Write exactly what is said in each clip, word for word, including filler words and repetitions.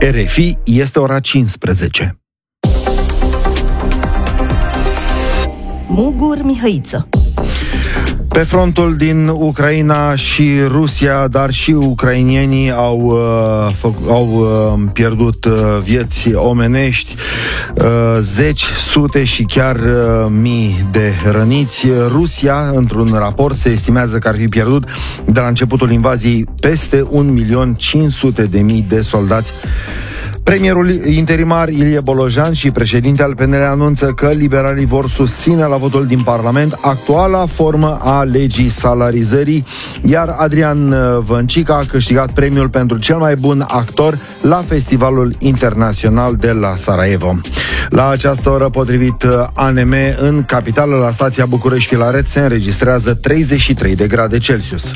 R F I, este ora cincisprezece. Mugur Mihăiță. Pe frontul din Ucraina și Rusia, dar și ucrainienii au, uh, fă- au uh, pierdut uh, vieți omenești, uh, zeci, sute și chiar uh, mii de răniți. Rusia, într-un raport, se estimează că ar fi pierdut de la începutul invaziei peste un milion cinci sute de mii de soldați. Premierul interimar Ilie Bolojan și președintele al P N L anunță că liberalii vor susține la votul din Parlament actuala formă a legii salarizării, iar Adrian Văncică a câștigat premiul pentru cel mai bun actor la Festivalul Internațional de la Sarajevo. La această oră, potrivit A N M, în capitală, la stația București-Filaret, se înregistrează treizeci și trei de grade Celsius.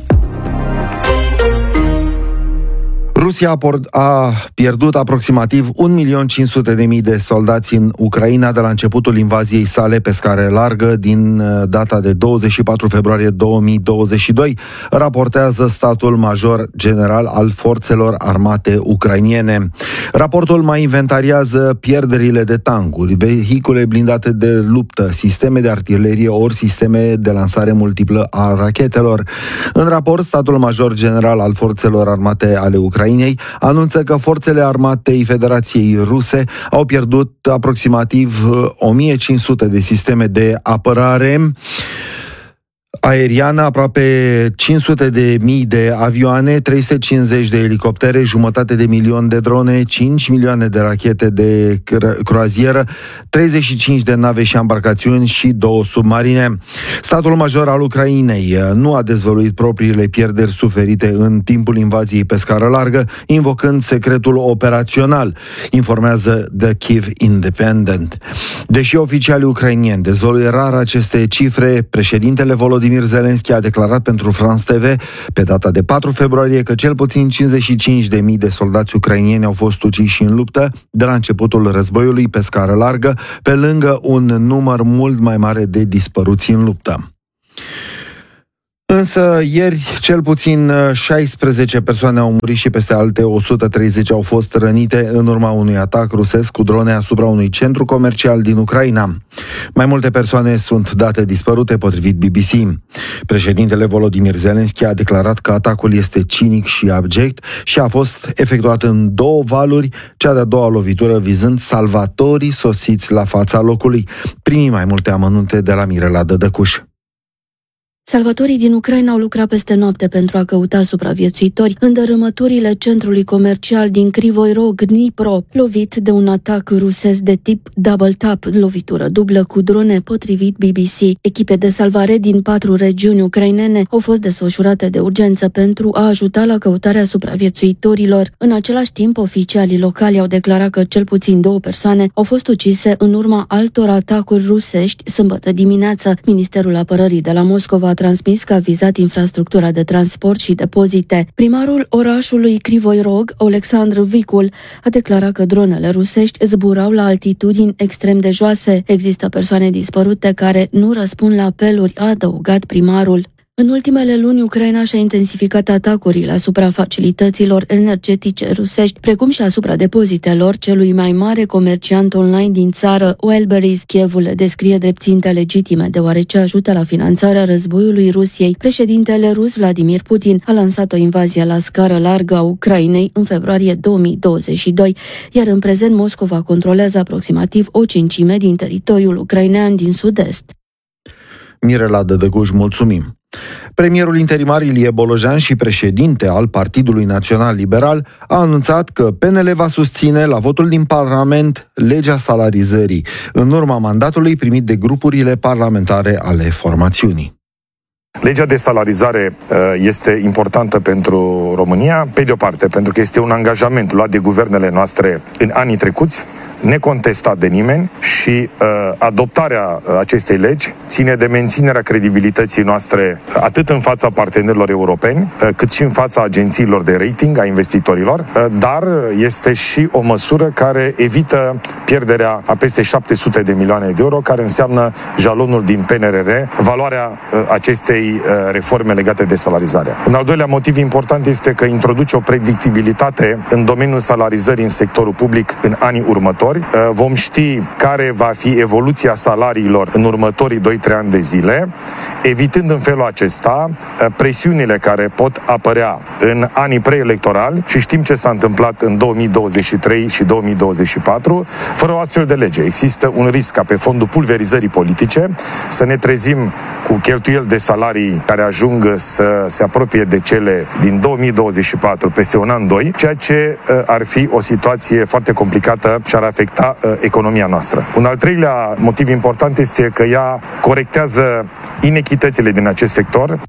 Rusia a pierdut aproximativ un milion cinci sute de mii de soldați în Ucraina de la începutul invaziei sale pe scară largă din data de douăzeci și patru februarie două mii douăzeci și doi, raportează statul major general al forțelor armate ucrainiene. Raportul mai inventariază pierderile de tancuri, vehicule blindate de luptă, sisteme de artilerie ori sisteme de lansare multiplă a rachetelor. În raport, statul major general al forțelor armate ale Ucrainei anunță că forțele armatei Federației Ruse au pierdut aproximativ o mie cinci sute de sisteme de apărare aeriană, aproape cinci sute de mii de avioane, trei sute cincizeci de elicoptere, jumătate de milion de drone, cinci milioane de rachete de croazieră, treizeci și cinci de nave și embarcațiuni și două submarine. Statul major al Ucrainei nu a dezvăluit propriile pierderi suferite în timpul invaziei pe scară largă, invocând secretul operațional, informează The Kyiv Independent. Deși oficialii ucrainieni dezvăluie rar aceste cifre, președintele Volodymyr Zelensky a declarat pentru France T V pe data de patru februarie că cel puțin cincizeci și cinci de mii de soldați ucrainieni au fost uciși în luptă de la începutul războiului pe scară largă, pe lângă un număr mult mai mare de dispăruți în luptă. Însă, ieri, cel puțin șaisprezece persoane au murit și peste alte o sută treizeci au fost rănite în urma unui atac rusesc cu drone asupra unui centru comercial din Ucraina. Mai multe persoane sunt date dispărute, potrivit B B C. Președintele Volodymyr Zelensky a declarat că atacul este cinic și abject și a fost efectuat în două valuri, cea de-a doua lovitură vizând salvatorii sosiți la fața locului. Primim mai multe amănunte de la Mirela Dădăcuș. Salvatorii din Ucraina au lucrat peste noapte pentru a căuta supraviețuitori în dărâmăturile centrului comercial din Krivoi Rog, Dnipro, lovit de un atac rusesc de tip double tap, lovitură dublă cu drone, potrivit B B C. Echipe de salvare din patru regiuni ucrainene au fost desfășurate de urgență pentru a ajuta la căutarea supraviețuitorilor. În același timp, oficialii locali au declarat că cel puțin două persoane au fost ucise în urma altor atacuri rusești sâmbătă dimineață. Ministerul Apărării de la Moscova a transmis că a vizat infrastructura de transport și depozite. Primarul orașului Krivoi Rog, Alexandru Vicul, a declarat că dronele rusești zburau la altitudini extrem de joase. Există persoane dispărute care nu răspund la apeluri, a adăugat primarul. În ultimele luni, Ucraina și-a intensificat atacurile asupra facilităților energetice rusești, precum și asupra depozitelor celui mai mare comerciant online din țară, Wildberries. Kievul le descrie drept ținte legitime, deoarece ajută la finanțarea războiului Rusiei. Președintele rus Vladimir Putin a lansat o invazie la scară largă a Ucrainei în februarie două mii douăzeci și doi, iar în prezent Moscova controlează aproximativ o cincime din teritoriul ucrainean din sud-est. Mirela Dădăcuș, mulțumim. Premierul interimar Ilie Bolojan și președinte al Partidului Național Liberal a anunțat că P N L va susține la votul din Parlament legea salarizării, în urma mandatului primit de grupurile parlamentare ale formațiunii. Legea de salarizare este importantă pentru România, pe de o parte, pentru că este un angajament luat de guvernele noastre în anii trecuți, necontestat de nimeni și uh, adoptarea acestei legi ține de menținerea credibilității noastre atât în fața partenerilor europeni, uh, cât și în fața agențiilor de rating a investitorilor, uh, dar este și o măsură care evită pierderea a peste șapte sute de milioane de euro, care înseamnă jalonul din P N R R, valoarea uh, acestei uh, reforme legate de salarizare. Un al doilea motiv important este că introduce o predictibilitate în domeniul salarizării în sectorul public în anii următori. Vom ști care va fi evoluția salariilor în următorii doi trei ani de zile, evitând în felul acesta presiunile care pot apărea în anii preelectorali și știm ce s-a întâmplat în două mii douăzeci și trei și două mii douăzeci și patru. Fără o astfel de lege există un risc ca pe fondul pulverizării politice să ne trezim cu cheltuieli de salarii care ajung să se apropie de cele din două mii douăzeci și patru peste un an, doi, ceea ce uh, ar fi o situație foarte complicată și ar afecta uh, economia noastră. Un al treilea motiv important este că ea corectează inechitățile din acest sector.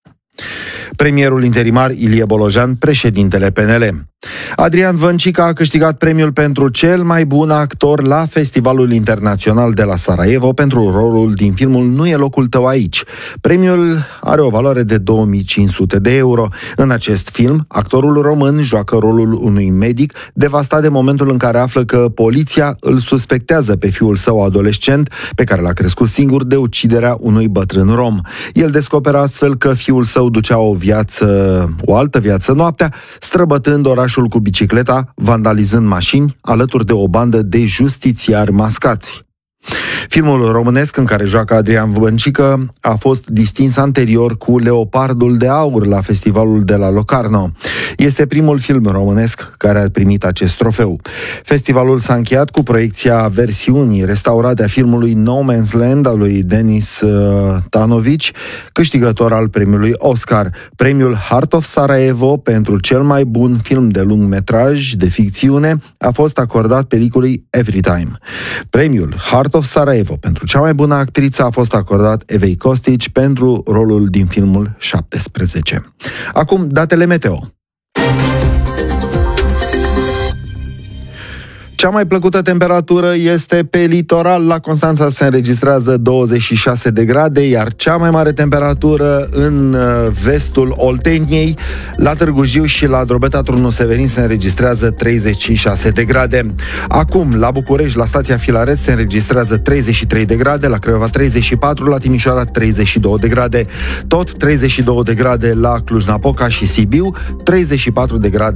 Premierul interimar Ilie Bolojan, președintele P N L. Adrian Văncică a câștigat premiul pentru cel mai bun actor la Festivalul Internațional de la Sarajevo pentru rolul din filmul Nu e locul tău aici. Premiul are o valoare de două mii cinci sute de euro. În acest film, actorul român joacă rolul unui medic devastat de momentul în care află că poliția îl suspectează pe fiul său adolescent, pe care l-a crescut singur, de uciderea unui bătrân rom. El descoperă astfel că fiul său ducea o viață, o altă viață noaptea, străbătând orașul cu bicicleta, vandalizând mașini, alături de o bandă de justițiari mascați. Filmul românesc în care joacă Adrian Văncică a fost distins anterior cu Leopardul de Aur la festivalul de la Locarno. Este primul film românesc care a primit acest trofeu. Festivalul s-a încheiat cu proiecția versiunii restaurate a filmului No Man's Land al lui Denis uh, Tanovici, câștigător al premiului Oscar. Premiul Heart of Sarajevo pentru cel mai bun film de lungmetraj de ficțiune a fost acordat peliculei Everytime. Premiul Heart of Sarajevo pentru cea mai bună actriță a fost acordat Evei Costici pentru rolul din filmul șaptesprezece. Acum, datele meteo. Cea mai plăcută temperatură este pe litoral. La Constanța se înregistrează douăzeci și șase de grade, iar cea mai mare temperatură în vestul Olteniei, la Târgu Jiu și la Drobeta Turnu Severin se înregistrează treizeci și șase de grade. Acum, la București, la stația Filaret se înregistrează treizeci și trei de grade, la Craiova treizeci și patru, la Timișoara treizeci și două de grade, tot treizeci și două de grade la Cluj-Napoca și Sibiu, treizeci și patru de grade